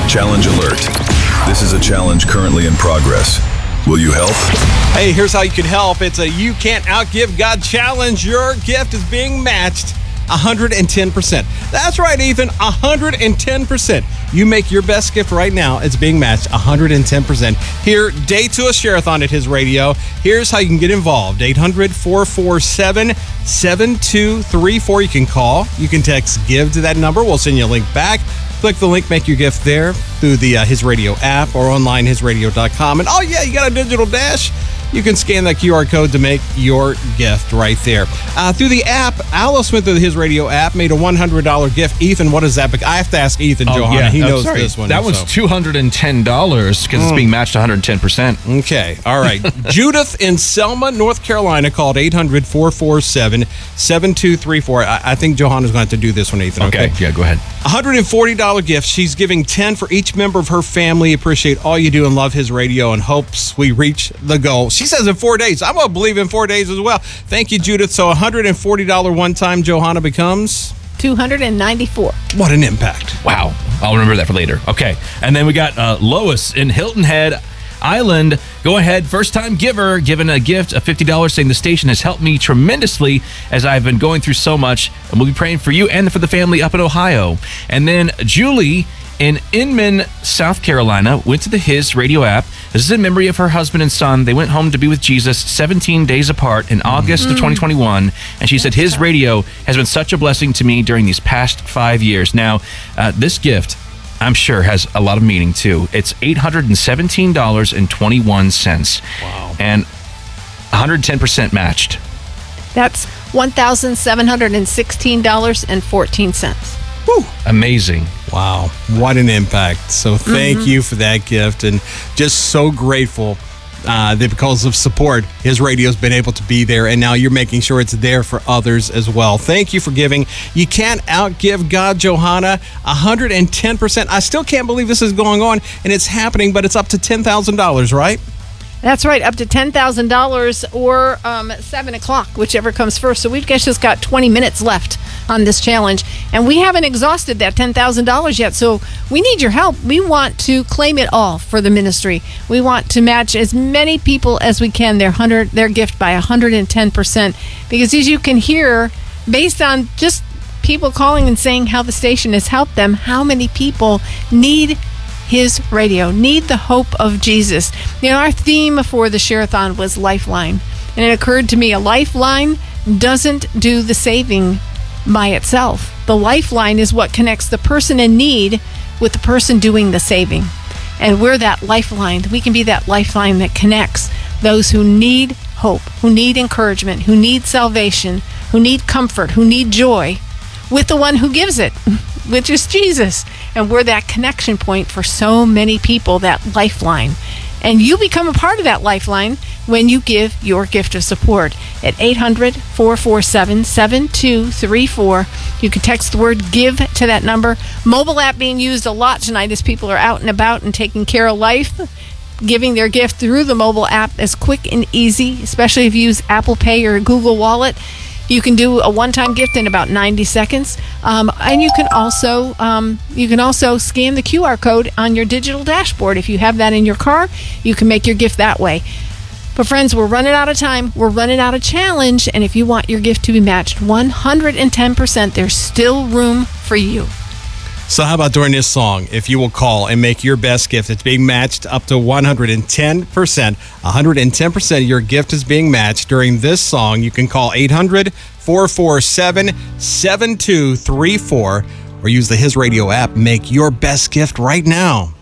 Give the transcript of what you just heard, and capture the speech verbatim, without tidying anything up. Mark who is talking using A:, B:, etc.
A: Challenge alert. This is a challenge currently in progress. Will you help?
B: Hey, here's how you can help. It's a You Can't Outgive God challenge. Your gift is being matched one hundred ten percent. That's right, Ethan, one hundred ten percent. You make your best gift right now. It's being matched one hundred ten percent. Here, day two of Share-a-thon at His Radio. Here's how you can get involved. eight hundred, four four seven, seven two three four. You can call. You can text GIVE to that number. We'll send you a link back. Click the link, make your gift there through the uh, His Radio app or online his radio dot com. And oh, yeah, you got a digital dash. You can scan that Q R code to make your gift right there. Uh, through the app, Alice went through the His Radio app, made a one hundred dollars gift. Ethan, what is that? I have to ask Ethan,
C: oh,
B: Johanna.
C: Yeah.
B: He
C: oh,
B: knows
C: sorry.
B: this one.
C: That one's
B: so.
C: two hundred ten dollars because mm. it's being matched one hundred ten percent.
B: Okay. All right. Judith in Selma, North Carolina, called eight hundred, four four seven, seven two three four. I, I think Johanna's going to have to do this one, Ethan. Okay.
C: okay. Yeah, go ahead.
B: one hundred forty dollars gift. She's giving ten for each member of her family. Appreciate all you do and love His Radio and hopes we reach the goal. She says in four days. I'm going to believe in four days as well. Thank you, Judith. So one hundred forty dollars one time, Johanna, becomes
D: two hundred ninety-four.
B: What an impact.
C: Wow. I'll remember that for later. Okay. And then we got uh, Lois in Hilton Head Island. Go ahead. First time giver, given a gift of fifty dollars, saying the station has helped me tremendously as I've been going through so much. And we'll be praying for you and for the family up in Ohio. And then Julie in Inman, South Carolina, went to the His Radio app. This is in memory of her husband and son. They went home to be with Jesus seventeen days apart in August mm. of twenty twenty-one. And she said, His Radio has been such a blessing to me during these past five years. Now, uh, this gift, I'm sure, has a lot of meaning, too. It's eight hundred seventeen dollars and twenty-one cents.
B: Wow.
C: And one hundred ten percent matched.
D: That's one thousand seven hundred sixteen dollars and fourteen cents.
C: Woo. Amazing.
B: Wow. What an impact. So thank mm-hmm. you for that gift. And just so grateful uh, that because of support, His Radio's been able to be there. And now you're making sure it's there for others as well. Thank you for giving. You can't outgive God, Johanna. one hundred ten percent. I still can't believe this is going on and it's happening, but it's up to ten thousand dollars, right?
D: That's right, up to ten thousand dollars or um, seven o'clock, whichever comes first. So we've just got twenty minutes left on this challenge, and we haven't exhausted that ten thousand dollars yet, so we need your help. We want to claim it all for the ministry. We want to match as many people as we can, their, one hundred, their gift by one hundred ten percent, because as you can hear, based on just people calling and saying how the station has helped them, how many people need His Radio, need the hope of Jesus. You know, our theme for the Share-a-thon was Lifeline. And it occurred to me, a lifeline doesn't do the saving by itself. The lifeline is what connects the person in need with the person doing the saving. And we're that lifeline. We can be that lifeline that connects those who need hope, who need encouragement, who need salvation, who need comfort, who need joy, with the one who gives it, which is Jesus. And we're that connection point for so many people, that lifeline. And you become a part of that lifeline when you give your gift of support at eight hundred, four four seven, seven two three four. You can text the word GIVE to that number. Mobile app being used a lot tonight as people are out and about and taking care of life. Giving their gift through the mobile app is quick and easy, especially if you use Apple Pay or Google Wallet. You can do a one-time gift in about ninety seconds, um, and you can also um, you can also scan the Q R code on your digital dashboard. If you have that in your car, you can make your gift that way. But friends, we're running out of time. We're running out of challenge, and if you want your gift to be matched one hundred ten percent, there's still room for you.
B: So how about during this song, if you will call and make your best gift, it's being matched up to one hundred ten percent. one hundred ten percent of your gift is being matched during this song. You can call eight hundred, four four seven, seven two three four or use the His Radio app. Make your best gift right now.